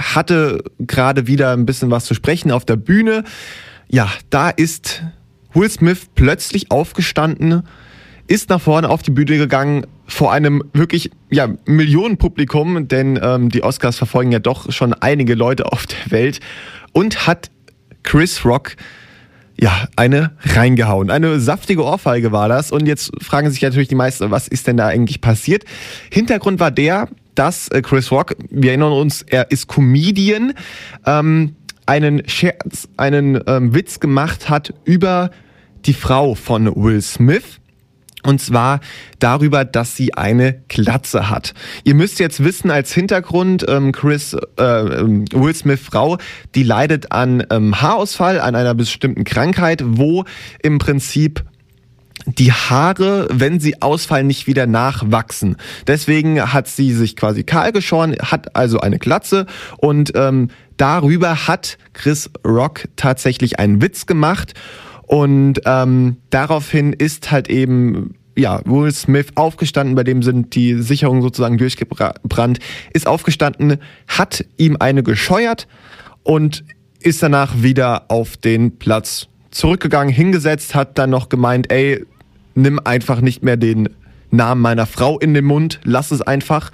hatte gerade wieder ein bisschen was zu sprechen auf der Bühne. Ja, da ist Will Smith plötzlich aufgestanden, ist nach vorne auf die Bühne gegangen, vor einem wirklich Millionenpublikum, denn die Oscars verfolgen ja doch schon einige Leute auf der Welt, und hat Chris Rock eine reingehauen. Eine saftige Ohrfeige war das, und jetzt fragen sich natürlich die meisten, was ist denn da eigentlich passiert? Hintergrund war der, dass Chris Rock, wir erinnern uns, er ist Comedian, einen Scherz, einen Witz gemacht hat über die Frau von Will Smith. Und zwar darüber, dass sie eine Glatze hat. Ihr müsst jetzt wissen, als Hintergrund, Will Smith Frau, die leidet an Haarausfall, an einer bestimmten Krankheit, wo im Prinzip die Haare, wenn sie ausfallen, nicht wieder nachwachsen. Deswegen hat sie sich quasi kahl geschoren, hat also eine Glatze, und darüber hat Chris Rock tatsächlich einen Witz gemacht. Und daraufhin ist halt eben Will Smith aufgestanden, bei dem sind die Sicherungen sozusagen durchgebrannt, ist aufgestanden, hat ihm eine gescheuert und ist danach wieder auf den Platz zurückgegangen, hingesetzt, hat dann noch gemeint, ey, nimm einfach nicht mehr den Namen meiner Frau in den Mund, lass es einfach.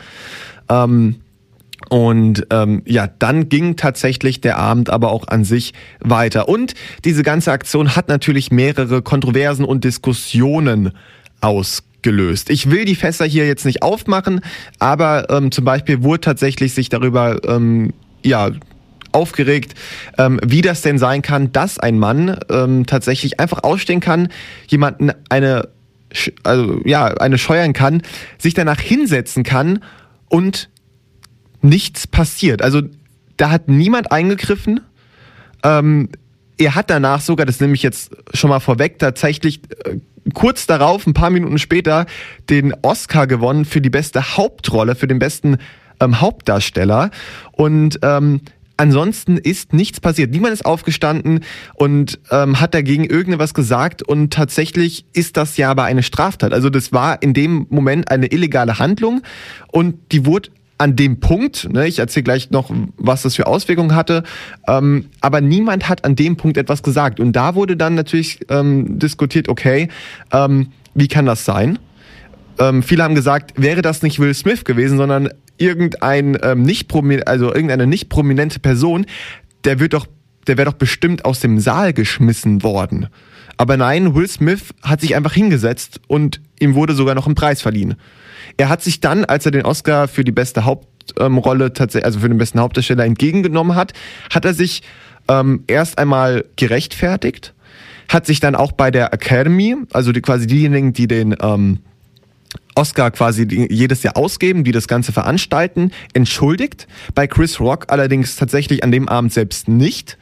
Dann ging tatsächlich der Abend aber auch an sich weiter. Und diese ganze Aktion hat natürlich mehrere Kontroversen und Diskussionen ausgelöst. Ich will die Fässer hier jetzt nicht aufmachen, aber zum Beispiel wurde tatsächlich sich darüber aufgeregt, wie das denn sein kann, dass ein Mann tatsächlich einfach ausstehen kann, jemanden eine scheuern kann, sich danach hinsetzen kann und nichts passiert. Also da hat niemand eingegriffen. Er hat danach sogar, das nehme ich jetzt schon mal vorweg, tatsächlich kurz darauf, ein paar Minuten später, den Oscar gewonnen für die beste Hauptrolle, für den besten Hauptdarsteller. Und ansonsten ist nichts passiert. Niemand ist aufgestanden und hat dagegen irgendwas gesagt, und tatsächlich ist das ja aber eine Straftat. Also das war in dem Moment eine illegale Handlung, und die wurde an dem Punkt, ich erzähle gleich noch, was das für Auswirkungen hatte, aber niemand hat an dem Punkt etwas gesagt. Und da wurde dann natürlich diskutiert, okay, wie kann das sein? Viele haben gesagt, wäre das nicht Will Smith gewesen, sondern irgendeine nicht prominente Person, der wäre doch bestimmt aus dem Saal geschmissen worden. Aber nein, Will Smith hat sich einfach hingesetzt und ihm wurde sogar noch ein Preis verliehen. Er hat sich dann, als er den Oscar für die beste Hauptrolle, also für den besten Hauptdarsteller entgegengenommen hat, hat er sich erst einmal gerechtfertigt, hat sich dann auch bei der Academy, also quasi diejenigen, die den Oscar quasi jedes Jahr ausgeben, die das Ganze veranstalten, entschuldigt. Bei Chris Rock allerdings tatsächlich an dem Abend selbst nicht.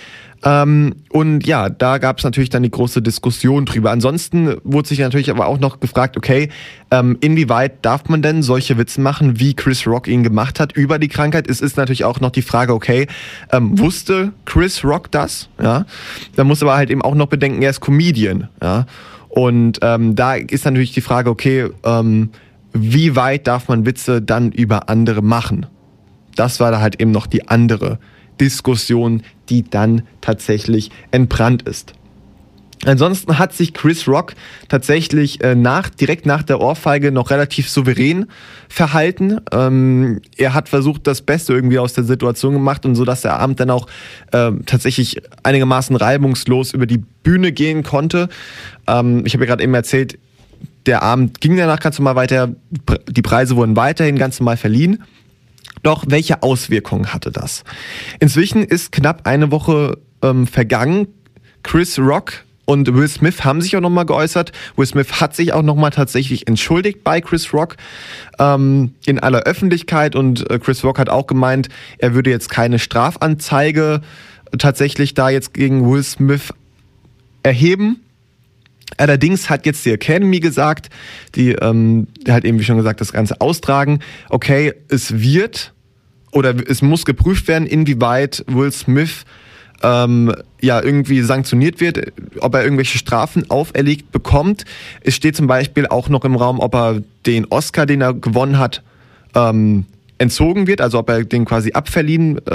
Da gab es natürlich dann die große Diskussion drüber. Ansonsten wurde sich natürlich aber auch noch gefragt, okay, inwieweit darf man denn solche Witze machen, wie Chris Rock ihn gemacht hat über die Krankheit? Es ist natürlich auch noch die Frage, okay, wusste Chris Rock das? Ja, da muss aber halt eben auch noch bedenken, er ist Comedian, ja. Und da ist natürlich die Frage, okay, wie weit darf man Witze dann über andere machen? Das war da halt eben noch die andere Diskussion, die dann tatsächlich entbrannt ist. Ansonsten hat sich Chris Rock tatsächlich direkt nach der Ohrfeige noch relativ souverän verhalten. Er hat versucht, das Beste irgendwie aus der Situation gemacht, und so, dass der Abend dann auch tatsächlich einigermaßen reibungslos über die Bühne gehen konnte. Ich habe ja gerade eben erzählt, der Abend ging danach ganz normal weiter. Die Preise wurden weiterhin ganz normal verliehen. Doch welche Auswirkungen hatte das? Inzwischen ist knapp eine Woche vergangen. Chris Rock und Will Smith haben sich auch nochmal geäußert. Will Smith hat sich auch nochmal tatsächlich entschuldigt bei Chris Rock in aller Öffentlichkeit, und Chris Rock hat auch gemeint, er würde jetzt keine Strafanzeige tatsächlich da jetzt gegen Will Smith erheben. Allerdings hat jetzt die Academy gesagt, die halt eben, wie schon gesagt, das Ganze austragen, okay, es muss geprüft werden, inwieweit Will Smith irgendwie sanktioniert wird, ob er irgendwelche Strafen auferlegt bekommt. Es steht zum Beispiel auch noch im Raum, ob er den Oscar, den er gewonnen hat, entzogen wird, also ob er den quasi abverliehen